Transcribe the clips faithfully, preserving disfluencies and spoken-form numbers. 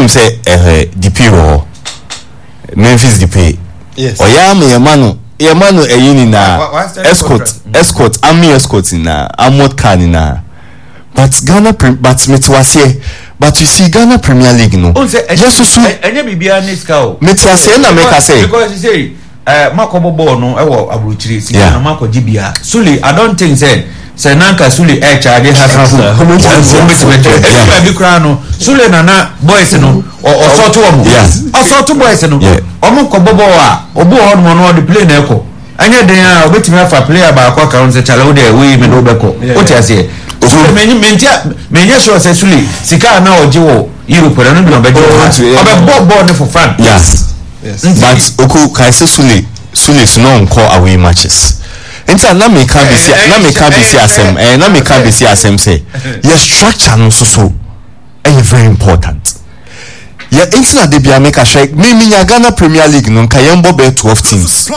unim say eh D P or Memphis D P. Yes. Oya me yamano yamano eyini na escort escort army escort na armored car na. But Ghana but metwase but you see Ghana Premier League no. Yes so enye bibia niska o. Metwase na make say because you say eh makobo ball no ewo aburuchiri si na mako gibia. Suli I don't think say say nanka Suli e charge has come to be crown Suli na na boys no o so to omo. O so to boys no. Omo ko bobo a obo ho no no the play na eko. Anya den a obetimi afa player ba akwa ka on say chale wo dey we me no beko. O ti ase. So many mentia menya sure say Suli sika na oje wo Europe na no bi obeje obe ball ball for fun. Yes. Yes. But oku kai say Suli Suli so no nko away matches. Enti na me can be see na me can be see asem eh na me can be see asem say your structure no so so eh very important. Yeah, enti na dey bia make a shake me me Ghana Premier League no nka yembo be twelve teams.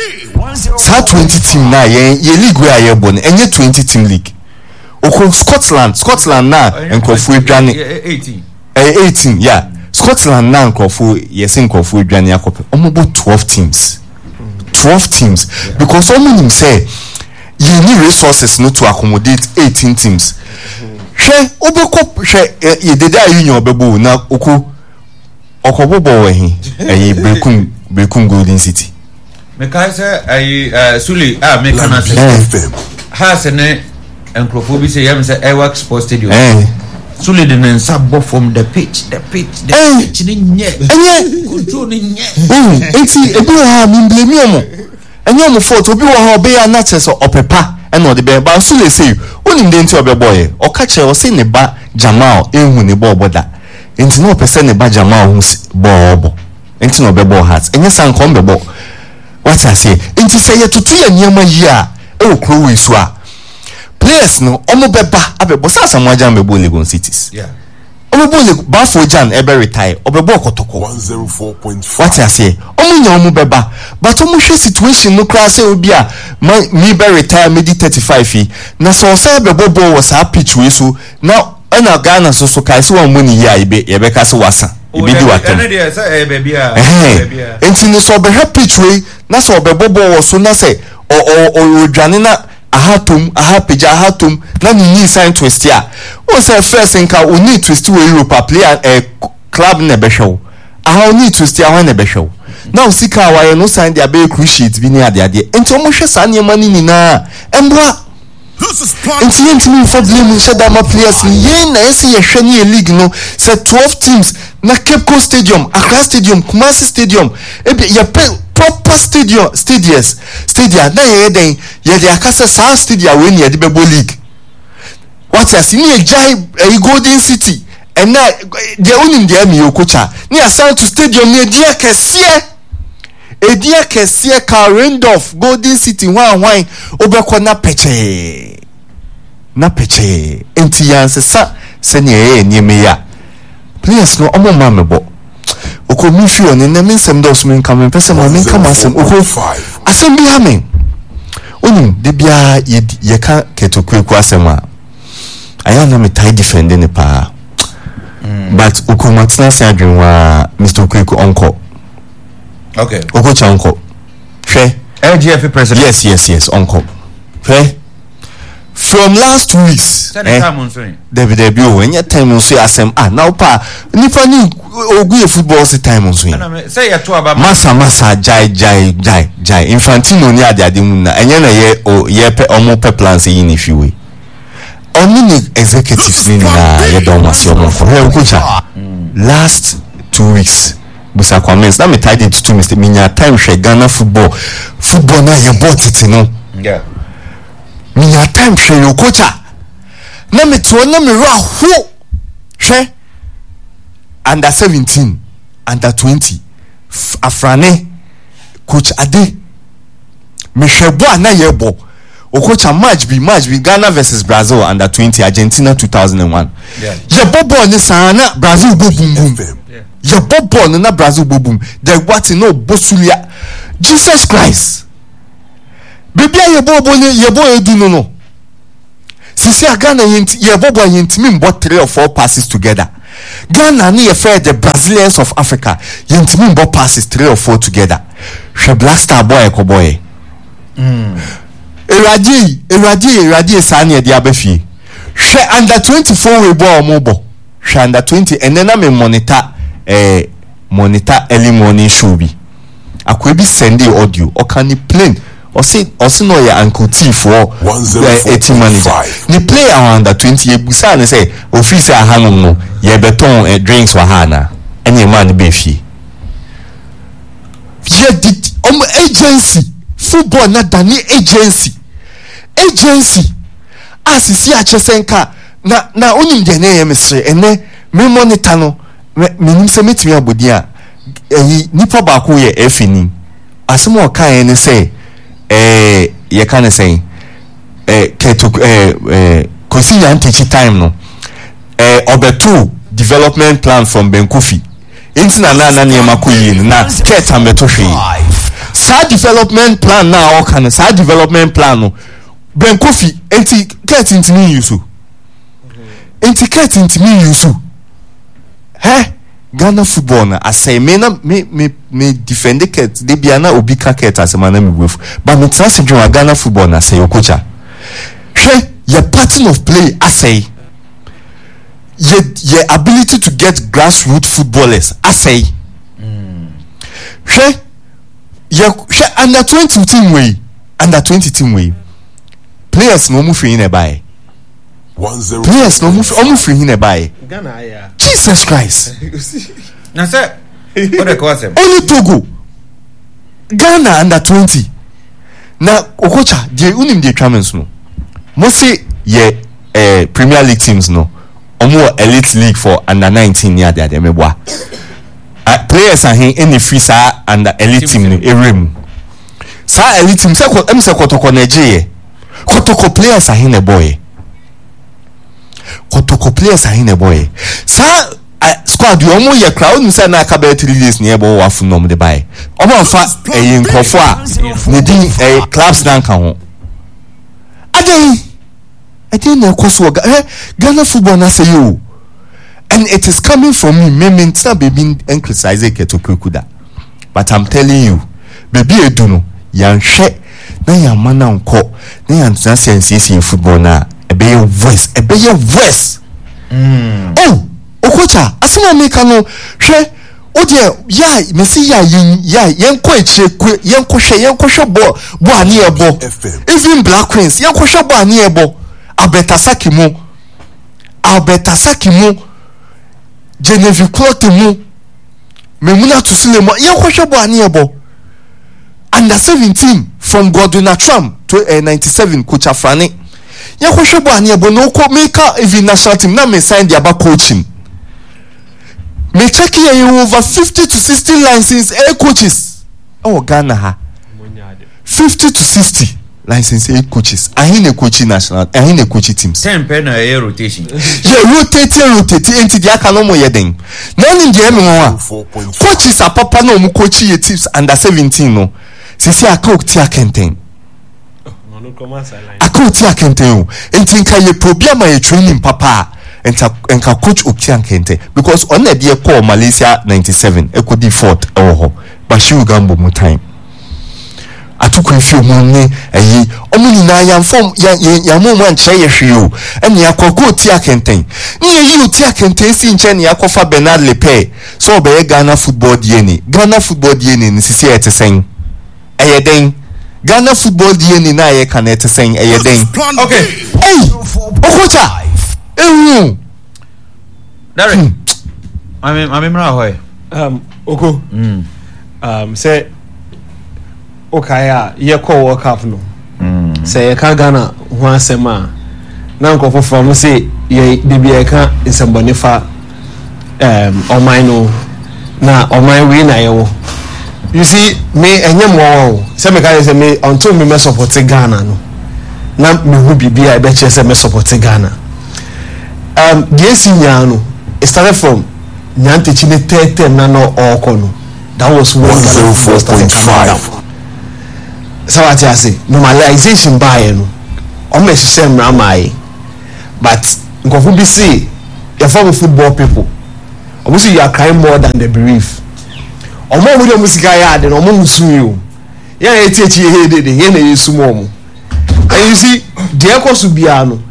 Sa twenty team na ye ye league we aye bo no enye twenty team league. Oko Scotland Scotland na nkofu edwane eighteen eh eighteen yeah Scotland na nkofu yes nkofu edwane akope omobo twelve teams twelve teams yeah. Because someone him say you need resources not to accommodate eighteen teams she obeko she ye dede ayunyo obebo na oku okobobo wehi eh Brekun Brekun Golden City me kai say eh Suli ah me kana say ha se ne encrophobia bi say yam say Airwork Sports Stadium eh Suli de nsa bo from the pitch the pitch the hey. pitch ni nye enye control ni nye oh enti ebi ha mi blame omo enye omo fault obi wo ha obe ya na che so opepa e no de be ba Suli say onim de enti obe boy o ka che o say ne ba Jamal ehu ne bo boda enti no pese ne ba Jamal hu bo obo enti no be bo heart enye san kom be bo what I say enti say ye to tie nyama yi a e wo kro we so a players no omo beba abebo sa samwaja mbebo Legon Cities yeah omo bo ba for Jan ebe retire obebo okotoko one oh four point five what I say omo nya omo beba but omo hwe situation no kra say obi a me be retire me di thirty-five fi na so so bebo bo was a pitch we so now na Ghana so so kai so one money here ibe ye be ka so wasa ibe di watom ene dey say eh baby a baby a enti no so be pitch we na so bebo bo so na say o o odwane na ahatum ahapija ahatum na ni ni sign twist ya o say first nka o need twist we Europe player eh club na be show aha o need twist ya when na be show now sika wa no sign dia be cruise sheet bi ni ade ade enti o mo hwe sa niam ni nyina embra enti enti mi for blame she da ma players ni ye na ese ye hwe ni league no say twelve teams na Cape Coast Stadium Accra Stadium Kumasi Stadium e be ye proper stadium stadiums stadia na ye den ye dey akase sa stadia we near the Bebo League what you see ni jai e Golden City and na the only dey me okocha ni assign to stadium ni dia kese e dia kese ka Randolph Golden City wan wan obekọ na peche na peche enti yanse sa se ni e ni me ya players no omo ma mebo oko mi fi on na me nsem dos me nka me pese ma me nka masem oko asem bi ha me onu de bia ye ka ketokweku asem a aya na me tai defend ne pa but oko matna se adwenwa Mister Kweku onko okay oko cha onko hwe L G F president yes yes yes onko hwe from last two weeks eh David Ebio when your time on say asem ah now pa nipa ni ogu football say time on so say ya to aba masa masa jai jai jai jai Infantino ni ade ade mu na enye na ye o ye pe omo pe plans yi ni fiwe oni ni executives ni na ye don wase omo for he kucha last two weeks busa comments na me tied into two mistake minya time hwe Ghana football football na ye bought it no yeah minya time hwe yo kocha na me to na me ra ho hwe under seventeen under twenty afrane coach Ade me hwebo na yebo o coach match bi match bi Ghana versus Brazil under twenty Argentina two thousand one yeah yebo ball ni sana Brazil go boom boom yeah yebo ball na Brazil go boom the what no bosulia Jesus Christ bibia yebo ball ni yebo edu no no sisi Ghana yenti yebo ball yenti me mbot three or four passes together Ghana ni ye the Brazilians of Africa. Yentimi mbo passes three or four together. She Black Star boy ko boy. Mm. Eradi, eradi, eradi sani edi abefi. She under twenty-four we bo omobo. She under twenty and then I monitor eh monitor early morning show bi. Akwebi send the audio or can you plane or say or say no your uncle T for eighteen manager. Ni play under twenty ye busa and say officer hanu no ye beton eh, drinks wahana any man be fi. Ye did um agency football na dani agency agency asisi achesenka na na onim de na ye mesre ene me monitor no me nim se metimi abodi a eh nipa ba ko ye efini asemo kan ne say eh ye kan say eh keto eh eh kosi yan take time no eh obeto development plan from Benkofi enti na na na ne makoyi na ket ameto hwe sa development plan na o kan sa development plan no Benkofi enti ket intimi yusu enti ket intimi yusu he Ghana football na asay me na me me me defend ket de bia na obi ka ket asema na me wefu but me trust you Ghana football na say okocha hwe your pattern of play asay your your ability to get grassroots footballers asay mm. hwe your hwe under twenty team way under twenty team way players no mu free na buy players no mu omu free na buy Ghana ya Jesus Christ na say what the cause only Togo Ghana under twenty na okocha je unim de tramens no mo say ye eh Premier League teams no omo elite league for under nineteen ya there me boa players are here any free sa under elite team no erem sa elite team say ko em say kotoko na je kotoko players are here na boy kotoko players are here na boy sa squad you omo ye crowd ni say na ka be three days ni e bo wa fu nom de buy omo fa eh nkofo a ne di eh clubs dan kan ho adey adey na koso Ghana football na say you and it is coming from me me me nta baby en criticize Ketokekuda but I'm telling you baby edu no yan hwe na yan mana nko na yan tsa sense football na ebe ye voice ebe ye voice mm oh okocha asema meka no hwe o de ya me si ya ya yenko echire yenko hwe yenko hwe bo bo ani ebo even Black Queens yenko hwe bo ani ebo Albertasaki mu Albertasaki mu Genevieve Clote mu Memuna Tusile mu yenko hwe bo ani ebo under seventeen from Godwin Atram to uh, ninety-seven coach Afrani yenko hwe bo ani ebo no ko meka even national team na me sign their back coaching. Me check here over fifty to sixty licensed air coaches. Oh Ghana ha. fifty to sixty licensed air coaches. I in a coaching national, I in a coaching teams. ten pen a rotation. Yeah, rotate, rotate into the akanomo yeding. None in the M one. Coaches are papa no mu coaching your teams under seventeen no. Sisi akok tia kenten. Akok tia kenten. Entinka ye problem ye training papa. Enka enka coach Okian Kente because on the day call Malaysia ninety-seven eko di fourth oh Bashiru Gambo mu time atuko efi omu ne eyi omu nyina ya form ya ya mu mu anche ye hwe o ene yakoko Otia Kente ne yi Otia Kente si nche ne yakofa Bernard Lepe so be Ghana football D N A Ghana football D N A ne sisi etesen eyeden Ghana football D N A na ye kan etesen eyeden okay hey okocha ewu Derek hmm. I'm I'm in Rahoy um oko mm um say okaya ye call World Cup no mm say ye ka Ghana ho asema na nkofo from say ye de bia ka nsembone fa um oman no na oman we na ye wo you see me enye mo say me ka say me until me support Ghana no na me hu bibia e be che say me support Ghana. Um, yes, Nyano, it started from Nyanti Chine Tete Nano Okono. That was one oh four point five. So what I say, normalization by no, almost same Ramai, but Ngofu B C, the former football people, almost you are crying more than the bereaved. Omo mo de musika ya de no mo musu yo. Ya e tie tie he de de ye na yesu mo mo. And you see, the ekosu bia no.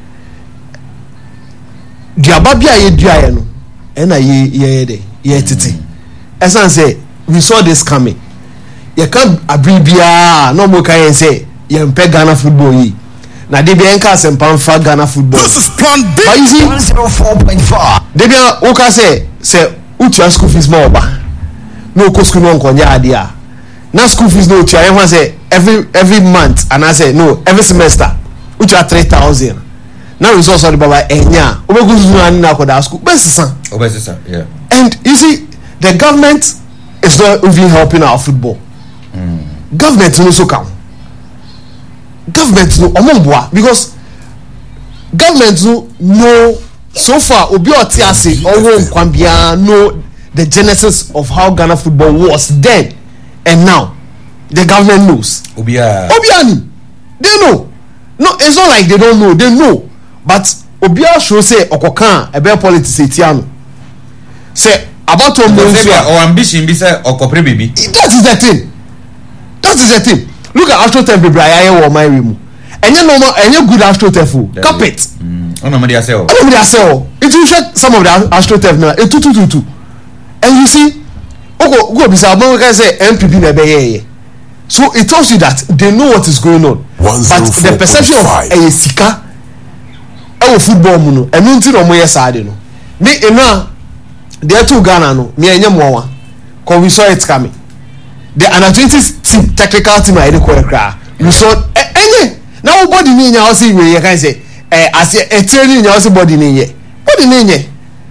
Dia ba bia ye dua ye no. E na ye ye de ye tete. Esan say we saw this coming. Ye kan abribia no mo kan say ye mpe Ghana football yi. Na de bia enka sempa mfa Ghana football. This is plan B one oh four point five. De bia o ka say say utu school fees mo oba. No ko school no nkonya ade a. Na school fees no utu ayen say every every month and I say no every semester utu three thousand. Now results of the baba enya. Obegu school na na school. Besisa. Obesisa, yeah. And you see the government is not even helping our football. Mm. Government no so come. Government no omomboa because government no no so far obi otiase owo nkwambia know the genesis of how Ghana football was then and now. The government knows. Obia. Obiani. They know. No, it's not like they don't know. They know. But Obia should say Okokan about politics etiano. Say about to or ambition be say Okopre baby. That is the thing. That is the thing. Look at AstroTurf baby I or my room. And you know and you good AstroTurf. Carpet. Oh no media sell. Oh media sell. It will check some of the AstroTurf now. It two two two two. And you see Oko go be say say M P P na be here. So it tells you that they know what is going on. But the perception of a sika our football muno and until no more side no. Me ena there to Ghana no me enye mowa. Cause we saw it coming. The under twenties team technical team I dey cry. We saw enye now body ni nya say we can say eh as a training nya say body ni nye. Body ni nye.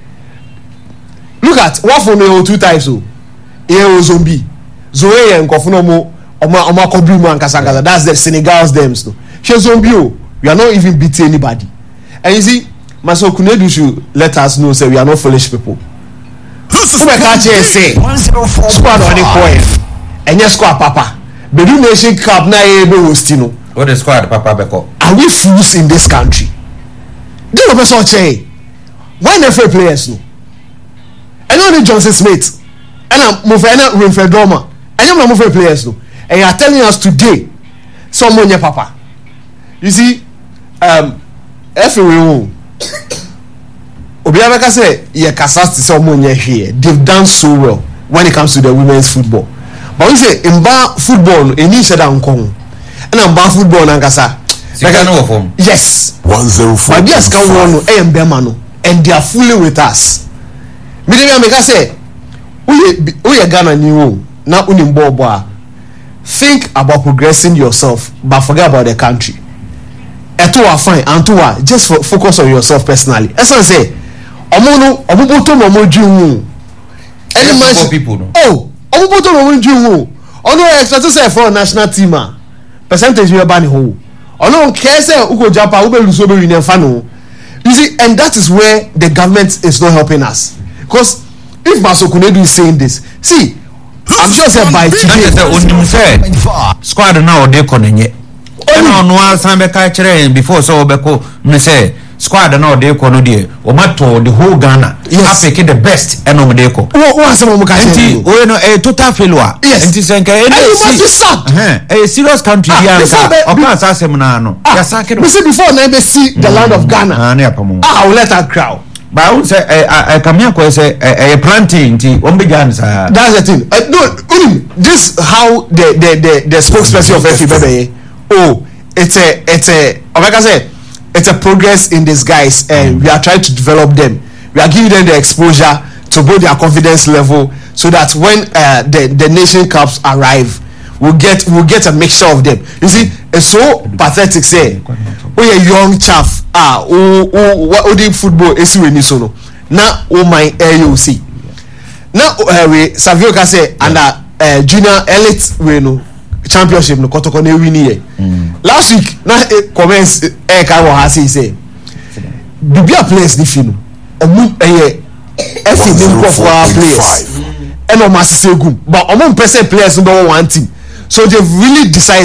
Look at what for me two types so. E zombie. Zoe en kofuno mo Oma Oma Kobrimu and Kasangasa. That's the Senegal's them. So, Shezombio, we are not even beating anybody. And you see, Maso Kunedu should let us know, say we are not foolish people. Who may catch you say, squad on the point, and yes, squad Papa. Bedu Nation Cup na ebe hostino. What is squad Papa Beko? Are we fools in this country? Do you know what say? Why not fair players no? And only Johnson Smith, and I'm Mufena Winfred Doma, and I'm not fair players no. And you are telling us today, someone your papa. You see, um, everywhere, Obiabaka say, "Yeah, Kasasti someone here. They've done so well when it comes to the women's football." But we say in bar football, in each other and and in bar football and Kasa. Yes, one zero four. But yes, come on, and Bemano, and they are fully with us. Maybe I say, we we are Ghana new now unimboba. Think about progressing yourself, but forget about the country. Etuwa fine, Antuwa just fo- focus on yourself personally. As I say, omono omoboto no moju. Any man people no. Oh, omoboto no moju. Ono expect to say for national team ah. Percentage we ban ho. Ono care say ugo japa ube luso be win fa no. You see, and that is where the government is not helping us. Because if Masokunedu is saying this, see, I'm sure say by today squad now they konenye. Eno no asan be ka kire before so obeko me say squad now they kono dey o mato the whole Ghana. Yes. Pick the best eno mo dey ko. Wo wo asem mo ka Enti o no a total failure. Enti senka e dey stop. Eh a serious country dia nka o kan sa asem na no. Ya sa kire. We see before na be see the land of Ghana. Ah na yapamo. Ah, I will let her crowd. But I would say I come here ko say a planting ti o be Ghana sa. That's the thing. Uh, no, this how the the the, the spokesperson of F I B A. Oh, it's a it's a like I said, it's a progress in disguise, and we are trying to develop them. We are giving them the exposure to build their confidence level, so that when uh, the the nation cups arrive, we'll get we'll get a mixture of them. You see, it's so pathetic. Say, we a young chaff. Ah, oh oh what the football is we ni so no. Now, oh my A U C. Now uh, we Savio can say under uh, junior elite we no championship no kotoko na win here. Last week na uh, comments eh ka wo ha say bibia players ni fi no omu eh F A name for our players and o masese gum but omu person players no one team, so they really decide say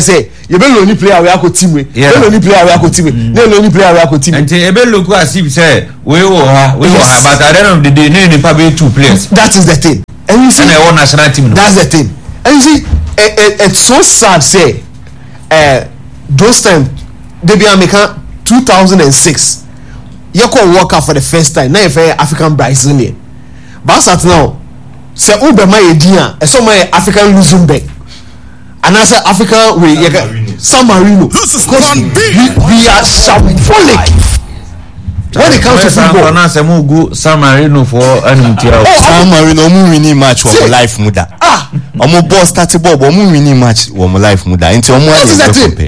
you be lonely player we akọ team we be lonely player we akọ team we na lonely player we akọ team. And e be look as if say we wo ha we wo ha but at the end of the day no nipa be two players. That is the thing. And you see and our national team. That's the thing. And you see it, it, it's so sad say uh, those times they be American two thousand six you call World Cup for the first time now if African Brazilian but at now say ube my idea e so my African Luxembourg and I say African we San Marino because we, we are symbolic when it comes to football. Now say mo go San Marino for animtia. San Marino mo winning match for life muda. Ah, omo boss start ball but mo winning match for life muda. Nti omo compare.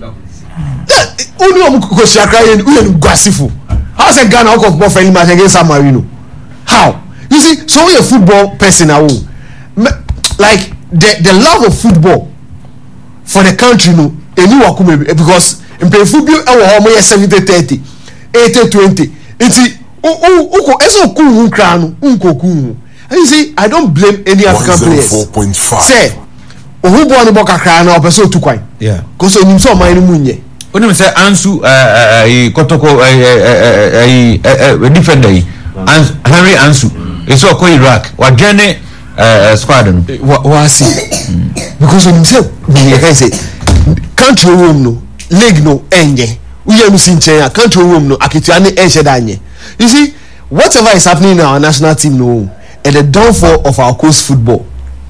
Only omo go see akra yen uyen gwasifu. How say Ghana out of ball friendly match against San Marino? How? You see, so we a football person now. Like the the love of football for the country no eni wakume because in play football e wo omo ye seventy thirty. eighty twenty it's uko eso ku hu kra no unko ku hu and you see I don't blame any African players say ohu bo ni bo kakra na opeso tu kwan yeah cause onim so man mu nye onim say Ansu eh Kotoko eh eh defender yi Henry Ansu eso ko Iraq wa dwane squad no wa see because onim say we can say country room no league no enye we are losing China country room no akitiane enshedanye. You see whatever is happening in our national team no and the downfall of our coast football.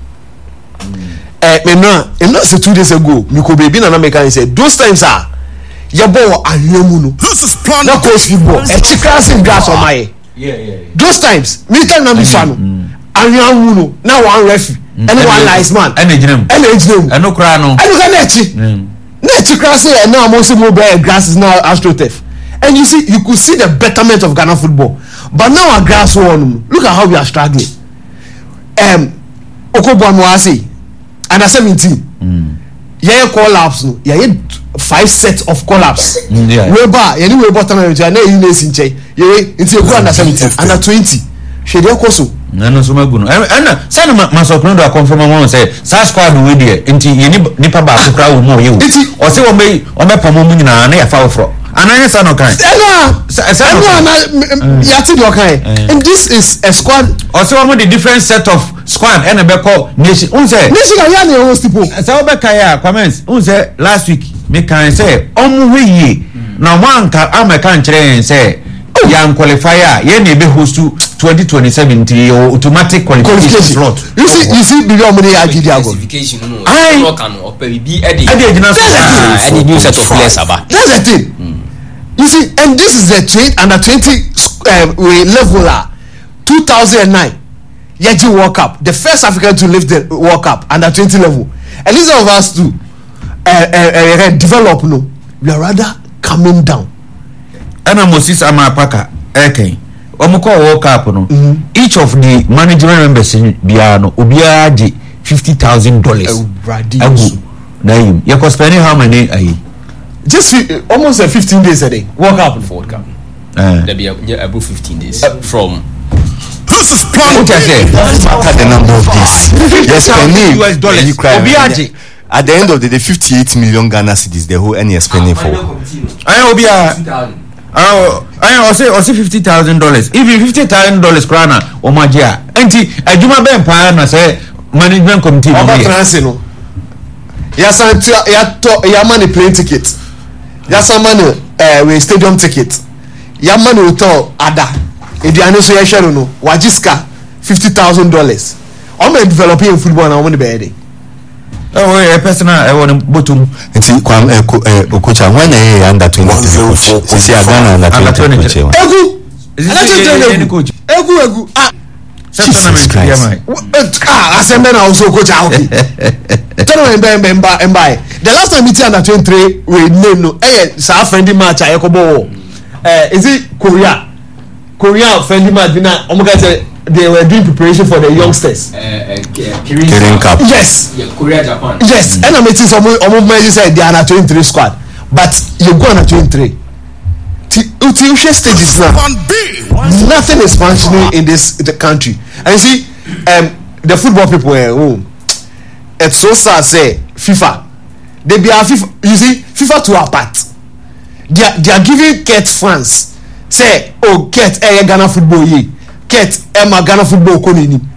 Eh me no e no say two days ago me ko baby na America say those times are your ball anwemu no na coast football e chikras in grass on my yeah yeah those times me tell na me no anwemu no na one referee and one linesman and ejinem and ejinem and no kra no and you can echi na chikras and now most of mobile grass is now astroturf. And you see, you could see the betterment of Ghana football. But now our grass one, look at how we are struggling. Um, Okobuanuasi, under seventeen, mm. yeah, collapse. No, yeah, five sets of collapse. Mm, yeah. Weba, yeah, anyway, bottom of it, yeah, you know, since yeah, it's a good under seventeen, under twenty. She dey koso. Na no so maguno. And say no masokno do confirm am say sa squad we dey enti ye nipa ba akokra wo mo ye wo. O say wo me o me pamo mu nyina na ya fa wo fro. Ananya sa no kan. Ena ena ya ti do kan. And this is a squad. O say wo the different set of squad and be call nation. Un say nation ya na host people. Say wo be kan ya comments. Un say last week me kan say omu we ye. Na mo anka ameka nkire say yan qualifier ye na be host to twenty twenty-seven automatic qualification slot. You see, you see, before money I give you qualification. No, I can or be Eddie. Eddie, new set of players about. That's the thing. You see, and this is the twenty under twenty leveler, two thousand nine. Yaji World Cup, the first African to lift the World Cup under twenty level. And these of us to uh, uh, uh, develop. No, we are rather coming down. And Moses Amapaka, okay. Omuko World Cup no. Mm-hmm. Each of the management members bia no obia di fifty thousand dollars. Agu na him. You cost spending how many ayi? Just uh, almost uh, fifteen days a day. World Cup for World Cup. Uh, there be about fifteen days uh, from. This is plan. What I say? Look at the number of this. Yes, U S dollars. Obia at the end of the day, fifty-eight million Ghana cedis. The whole any is spending for. I obia. Uh, I say I say fifty thousand dollars. If you fifty thousand dollars krana o magia. Enti adwuma ben pa na say management committee no. Oba transi no. Ya san ya to ya money plane ticket. Ya san money eh we stadium ticket. Ya money hotel ada. Eduane so ya share no. Wajiska fifty thousand dollars. O me developing football na o money be dey. Oh, a person I want to bottom. It's Kwam Okocha when I under twenty-three. See Ghana under twenty-three. Egu. Egu Egu Egu. Ah. Jesus Christ. Ah, Assembly na also coach okay. Tell me mbe mbe mbe. The last time meeting under twenty-three we name no. Eh, sa friendly match ayekobo. Eh, is it Korea? Korea friendly match na omuga say they were doing preparation for the youngsters. Uh, uh, Kirin Cup. Yes. Yeah, Korea, Japan. Yes. And I'm meeting some of my said they are not twenty-three squad, but you go on a twenty-three. Until stages now, nothing is functioning in this the country. And you see, um, the football people, uh, oh, it's so sad. Say FIFA, they be a FIFA, you see FIFA to apart. They are, they are giving Kurt France say oh Kurt eh Ghana football ye Kurt Emma Ghana football konini